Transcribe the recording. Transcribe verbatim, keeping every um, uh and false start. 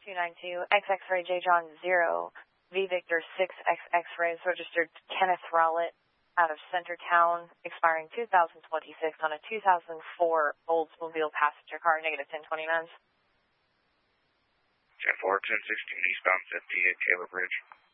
two nine two, X X-ray J John zero, V Victor six X X-rays, registered Kenneth Rowlett out of Centertown, expiring two thousand twenty-six on a two thousand four Oldsmobile passenger car, negative ten twenty-nine. ten four, ten sixteen, eastbound fifty-eight, Taylor Bridge.